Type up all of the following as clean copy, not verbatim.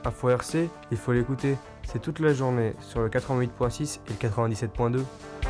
Info RC, il faut l'écouter. C'est toute la journée sur le 88.6 et le 97.2.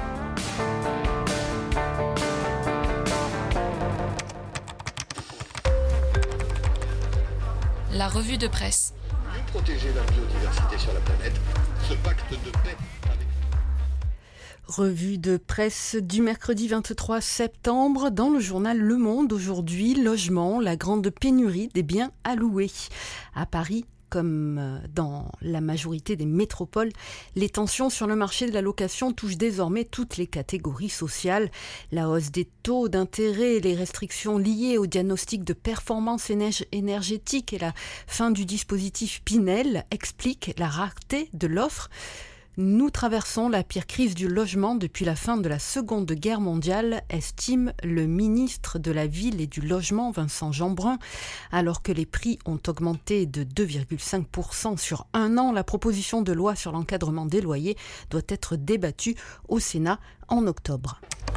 La revue de presse. Mieux protéger la biodiversité sur la planète, ce pacte de paix avec... Revue de presse du mercredi 23 septembre dans le journal Le Monde. Aujourd'hui, logement, la grande pénurie des biens à louer. À Paris, comme dans la majorité des métropoles, les tensions sur le marché de la location touchent désormais toutes les catégories sociales. La hausse des taux d'intérêt et les restrictions liées au diagnostic de performance énergétique et la fin du dispositif Pinel expliquent la rareté de l'offre. Nous traversons la pire crise du logement depuis la fin de la Seconde Guerre mondiale, estime le ministre de la Ville et du Logement, Vincent Jeanbrun. Alors que les prix ont augmenté de 2,5% sur un an, la proposition de loi sur l'encadrement des loyers doit être débattue au Sénat en octobre.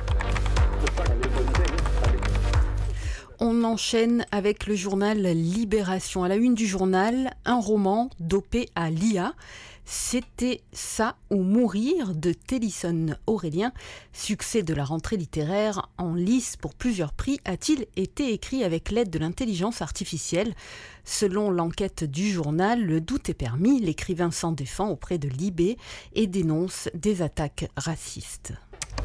On enchaîne avec le journal Libération. À la une du journal, un roman dopé à l'IA. C'était ça ou mourir de Télisson Aurélien. Succès de la rentrée littéraire en lice pour plusieurs prix, a-t-il été écrit avec l'aide de l'intelligence artificielle? Selon l'enquête du journal, le doute est permis. L'écrivain s'en défend auprès de Libé et dénonce des attaques racistes.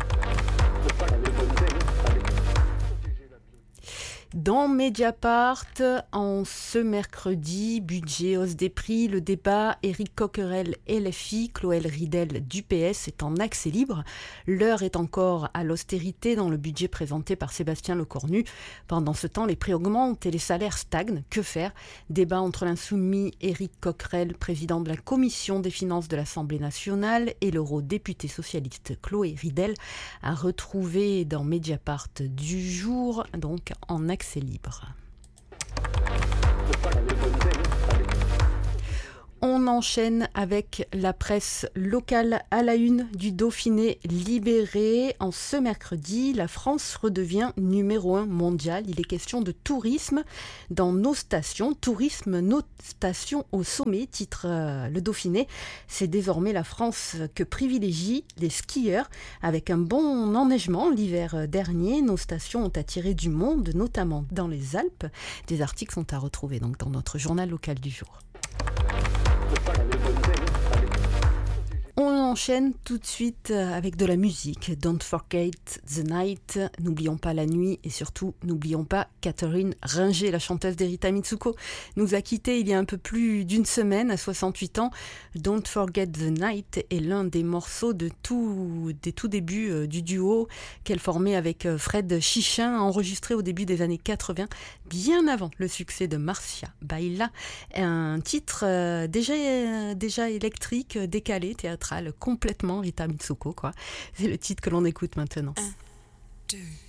Dans Mediapart, en ce mercredi, budget, hausse des prix, le débat, Éric Coquerel, LFI, Chloé Ridel du PS est en accès libre. L'heure est encore à l'austérité dans le budget présenté par Sébastien Lecornu. Pendant ce temps, les prix augmentent et les salaires stagnent. Que faire? Débat entre l'insoumis Éric Coquerel, président de la commission des finances de l'Assemblée nationale, et l'eurodéputé socialiste Chloé Ridel, à retrouver dans Mediapart du jour, donc en accès libre. On enchaîne avec la presse locale à la une du Dauphiné Libéré. En ce mercredi, la France redevient numéro 1 mondial. Il est question de tourisme dans nos stations. Tourisme, nos stations au sommet, titre le Dauphiné. C'est désormais la France que privilégient les skieurs. Avec un bon enneigement l'hiver dernier, nos stations ont attiré du monde, notamment dans les Alpes. Des articles sont à retrouver donc dans notre journal local du jour. On enchaîne tout de suite avec de la musique. Don't forget the night, n'oublions pas la nuit et surtout n'oublions pas Catherine Ringer, la chanteuse d'Erita Mitsuko, nous a quittés il y a un peu plus d'une semaine à 68 ans. Don't forget the night est l'un des morceaux des tout débuts du duo qu'elle formait avec Fred Chichin, enregistré au début des années 80, bien avant le succès de Marcia Baila, un titre déjà électrique, décalé, théâtral, complètement Rita Mitsuko, quoi. C'est le titre que l'on écoute maintenant. 1, 2